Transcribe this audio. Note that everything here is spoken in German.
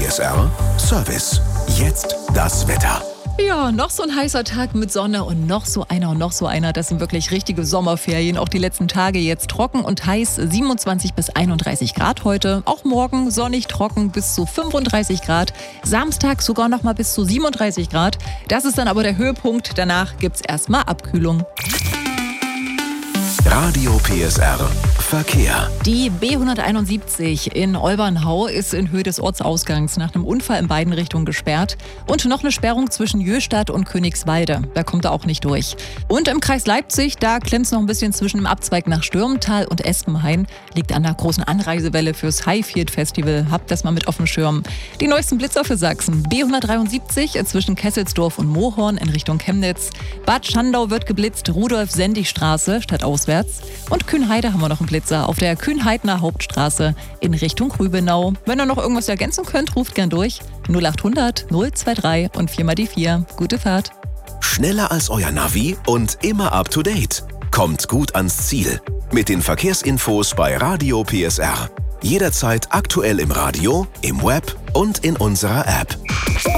PSR Service. Jetzt das Wetter. Ja, noch so ein heißer Tag mit Sonne und noch so einer und noch so einer. Das sind wirklich richtige Sommerferien. Auch die letzten Tage jetzt trocken und heiß. 27 bis 31 Grad heute. Auch morgen sonnig, trocken bis zu 35 Grad. Samstag sogar noch mal bis zu 37 Grad. Das ist dann aber der Höhepunkt. Danach gibt's erstmal Abkühlung. Radio PSR Verkehr. Die B171 in Olbernhau ist in Höhe des Ortsausgangs nach einem Unfall in beiden Richtungen gesperrt. Und noch eine Sperrung zwischen Jöstadt und Königswalde. Da kommt er auch nicht durch. Und im Kreis Leipzig, da klemmt es noch ein bisschen zwischen dem Abzweig nach Stürmtal und Espenhain. Liegt an der großen Anreisewelle fürs Highfield Festival. Habt das mal mit auf dem Schirm. Die neuesten Blitzer für Sachsen. B173 zwischen Kesselsdorf und Mohorn in Richtung Chemnitz. Bad Schandau wird geblitzt, Rudolf-Sendig-Straße statt auswärts. Und Kühnheide haben wir noch einen Blitzer auf der Kühnheidner Hauptstraße in Richtung Rübenau. Wenn ihr noch irgendwas ergänzen könnt, ruft gern durch. 0800 023 und 4 mal die 4. Gute Fahrt. Schneller als euer Navi und immer up to date. Kommt gut ans Ziel. Mit den Verkehrsinfos bei Radio PSR. Jederzeit aktuell im Radio, im Web und in unserer App.